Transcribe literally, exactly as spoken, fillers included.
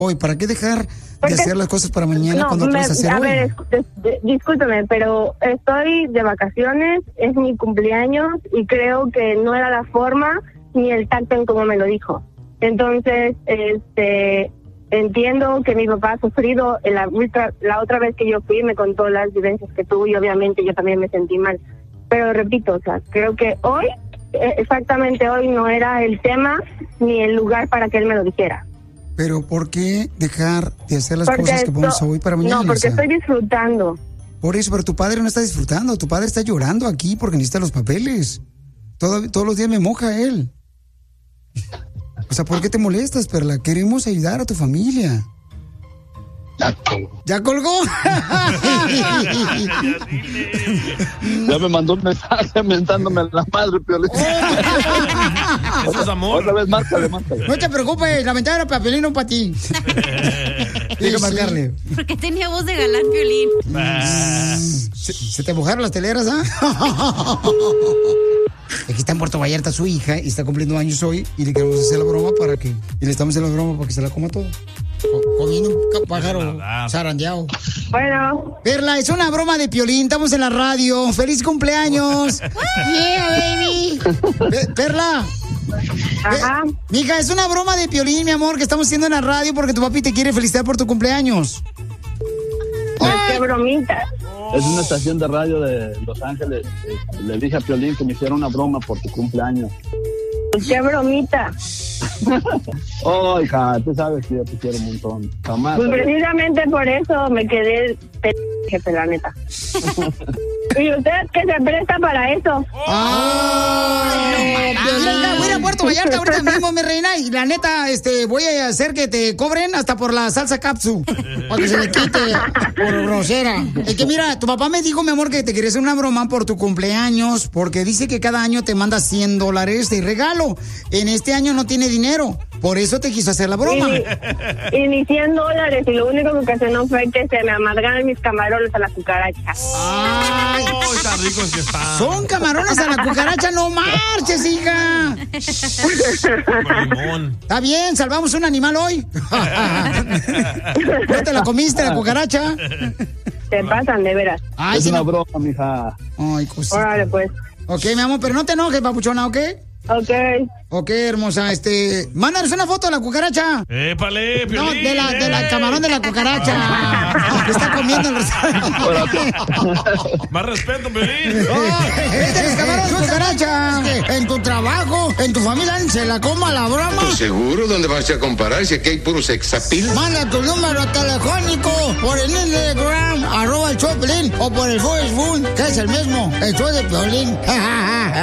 hoy? ¿Para qué dejar Porque, de hacer las cosas para mañana no, cuando me, puedes hacer a hoy? ver, es, es, discúlpeme, pero estoy de vacaciones, es mi cumpleaños y creo que no era la forma ni el tacto en cómo me lo dijo. Entonces, este, entiendo que mi papá ha sufrido en la, ultra, la otra vez que yo fui, me contó las vivencias que tuvo y obviamente yo también me sentí mal. Pero repito, o sea, creo que hoy, exactamente hoy, no era el tema ni el lugar para que él me lo dijera. Pero ¿por qué dejar de hacer las Porque cosas que podemos esto, hoy para mañana? No, porque o sea, estoy disfrutando. Por eso, pero tu padre no está disfrutando. Tu padre está llorando aquí porque necesita los papeles. Todo, todos los días me moja él. O sea, ¿por qué te molestas, Perla? Queremos ayudar a tu familia. Ya colgó. ¿Ya colgó? Ya me mandó un mensaje mentándome la madre, Piolín. Eso es amor. Otra vez, márcale, márcale. No te preocupes, la ventana para Piolín, no para ti. Deja marcarle. Porque tenía voz de galán, Piolín. ¿Se, se te mojaron las teleras, ah? Aquí está en Puerto Vallarta su hija y está cumpliendo años hoy y le queremos hacer la broma para que... Y le estamos haciendo la broma para que se la coma todo. Comiendo un pájaro zarandeado. Bueno. Perla, es una broma de Piolín, estamos en la radio. ¡Feliz cumpleaños! ¡Yeah, baby! Pe- Perla. Ajá. Pe- Mija, es una broma de Piolín, mi amor, que estamos haciendo en la radio porque tu papi te quiere felicitar por tu cumpleaños. ¡Qué bromita! Es una estación de radio de Los Ángeles. Eh, le dije a Piolín que me hiciera una broma por tu cumpleaños. ¡Qué bromita! Oh, hija, tú sabes que yo te quiero un montón. Jamás. Pues precisamente por eso me quedé p... jefe, la neta. Y usted que se presta para eso. ¡Ay! No, mira, voy a ir a Puerto Vallarta ahorita mismo, mi reina, y la neta, este, voy a hacer que te cobren hasta por la salsa capsu, para que se le quite por grosera. Es que mira, tu papá me dijo, mi amor, que te quería hacer una broma por tu cumpleaños, porque dice que cada año te manda cien dólares de regalo. En este año no tiene dinero, por eso te quiso hacer la broma. Y, y ni cien dólares, y lo único que ocasionó fue que se me amargaron mis camarones a la cucaracha. ¡Ay! ¡Oh, tan ricos que están! Son camarones a la cucaracha, no marches, hija. Con limón. Está bien, salvamos un animal hoy. ¿No te la comiste, la cucaracha? Se pasan, de veras. Ay, es si una no... broma, mija. Ay, cosita. Órale, pues. Ok, mi amor, pero no te enojes, papuchona, ¿ok? Ok. Ok, hermosa, este... Mándanos una foto de la cucaracha. ¡Épale, Piolín! No, de la, de la camarón de la cucaracha. Que está comiendo el restaurante. Más respeto, Piolín. Oh, este es camarón de cucaracha. En tu trabajo, en tu familia, se la coma la broma. Pues seguro, ¿dónde vas a comparar? Si aquí hay puro sexapil. Manda tu número telefónico por el Instagram, arroba el show de Piolín, o por el Facebook, que es el mismo, el show de Piolín.